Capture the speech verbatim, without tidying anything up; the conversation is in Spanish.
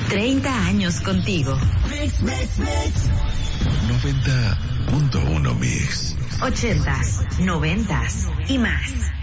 treinta años contigo. Mix, mix, mix. noventa punto uno Mix. ochentas, noventas y más.